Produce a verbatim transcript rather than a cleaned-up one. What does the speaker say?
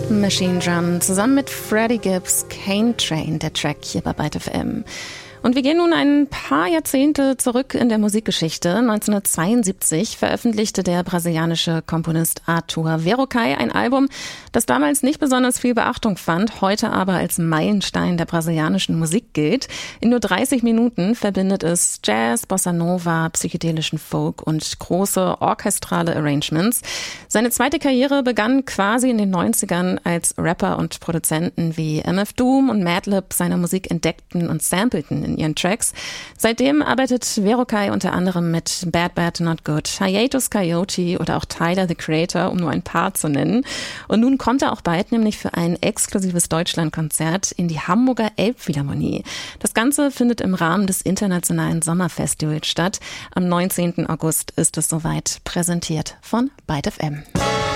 Machine Drum zusammen mit Freddie Gibbs, Cane Train, der Track hier bei Byte F M. Und wir gehen nun ein paar Jahrzehnte zurück in der Musikgeschichte. neunzehnhundertzweiundsiebzig veröffentlichte der brasilianische Komponist Arthur Verocai ein Album, das damals nicht besonders viel Beachtung fand, heute aber als Meilenstein der brasilianischen Musik gilt. In nur dreißig Minuten verbindet es Jazz, Bossa Nova, psychedelischen Folk und große orchestrale Arrangements. Seine zweite Karriere begann quasi in den neunzigern, als Rapper und Produzenten wie M F Doom und Madlib seine Musik entdeckten und sampleten in ihren Tracks. Seitdem arbeitet Verocai unter anderem mit Bad Bad Not Good, Hiatus Kaiyote oder auch Tyler, the Creator, um nur ein paar zu nennen. Und nun kommt er auch bald nämlich für ein exklusives Deutschlandkonzert in die Hamburger Elbphilharmonie. Das Ganze findet im Rahmen des Internationalen Sommerfestivals statt. Am neunzehnten August ist es soweit, präsentiert von Byte F M.